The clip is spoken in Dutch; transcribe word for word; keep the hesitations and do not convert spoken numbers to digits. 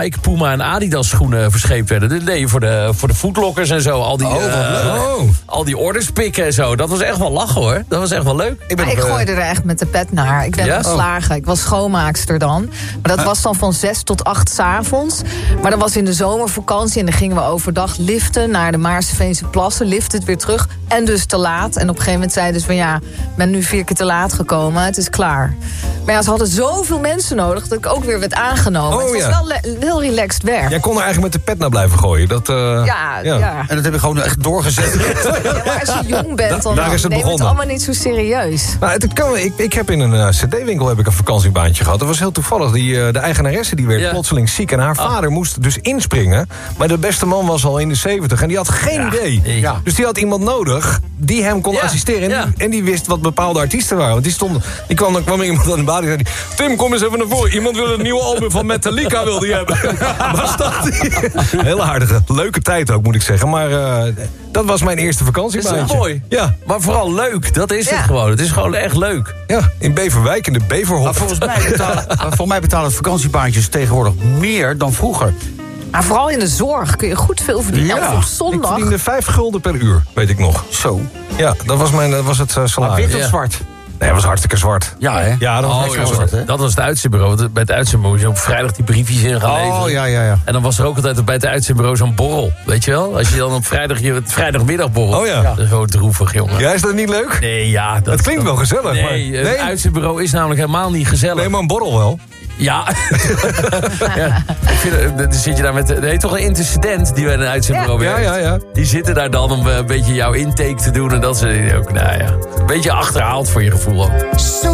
Nike, Puma en Adidas schoenen verscheept werden. Dat deed je voor de, voor de Footlockers en zo. Al die, oh, uh, oh. al die orders pikken en zo. Dat was echt wel lachen, hoor. Dat was echt wel leuk. Ik, ben ik gooide er echt met de pet naar. Ik ben Ja? ontslagen. Ik was schoonmaakster dan. Maar dat was dan van zes tot acht 's avonds. Maar dat was in de zomervakantie. En dan gingen we overdag liften naar de Maarseveense plassen. Liften het weer terug. En dus te laat. En op een gegeven moment zeiden ze van ja, ik ben nu vier keer te laat gekomen. Het is klaar. Maar ja, ze hadden zoveel mensen nodig dat ik ook weer werd aangenomen. Oh, het was ja. wel le- heel relaxed werk. Jij kon er eigenlijk met de pet naar blijven gooien. Dat, uh, Ja, ja. ja. En dat heb je gewoon echt doorgezet. Ja, maar als je jong bent, dan Da- daar is het neem het begonnen. allemaal niet zo serieus. Nou, het kan, ik, ik heb in een uh, cd-winkel heb ik een vakantiebaantje gehad. Dat was heel toevallig. Die, uh, de eigenaresse die werd Ja. plotseling ziek. En haar Oh. vader moest dus inspringen. Maar de beste man was al in de zeventig. En die had geen Ja. idee. Nee. Ja. Dus die had iemand nodig die hem kon Ja. assisteren. En, Ja. die, en die wist wat bepaalde artiesten waren. Want die stond, die kwam, dan kwam er iemand aan de balie en zei die, Tim, kom eens even naar voren. Iemand wil een nieuwe album van Metallica wil die hebben. Waar staat die? Heel aardige, leuke tijd ook, moet ik zeggen. Maar uh, dat was mijn eerste Dat vakantiebaantje. is wel mooi. Ja, Maar vooral leuk. Dat is Ja. het gewoon. Het is gewoon echt leuk. ja, in Beverwijk, in de Maar Beverhof. volgens mij betalen, maar volgens mij betalen vakantiebaantjes tegenwoordig meer dan vroeger. Maar vooral in de zorg kun je goed veel verdienen. Ja. Of op Ik zondag. verdiende vijf gulden per uur, weet ik nog. Zo. Ja, dat was, mijn, dat was het uh, Maar salaris. wit of Ja. zwart? Nee, dat was hartstikke zwart. Ja, hè? Ja, dat was Oh, echt ja, zwart. hè? dat was het uitzendbureau. Want bij het uitzendbureau is je op vrijdag die briefjes in gaan leveren. Oh, ja, ja, ja. En dan was er ook altijd bij het uitzendbureau zo'n borrel. Weet je wel? Als je dan op vrijdag je het vrijdagmiddagborrel. Oh, ja. Dat is gewoon droevig, jongen. Ja, is dat niet leuk? Nee, ja. Dat, Het klinkt wel gezellig, Nee, maar- het nee. uitzendbureau is namelijk helemaal niet gezellig. Nee, maar een borrel wel. Ja. ja. Ik vind, eh, dan zit je daar met... Er heet toch een intercedent die bij een uitzendbureau Ja, werkt. ja, ja. Die zitten daar dan om eh, een beetje jouw intake te doen. En dat ze ook, nou ja, een beetje achterhaald voor je gevoel ook.